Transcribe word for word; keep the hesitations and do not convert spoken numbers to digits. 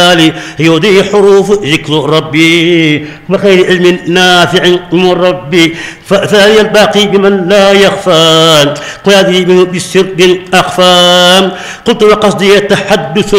الجلال يودي حروف ذكر ربي وخير علم نافع من ربي فثاني الباقي بمن لا يخفى قيادي منه بالسر أخفى قلت وقصدي تحدث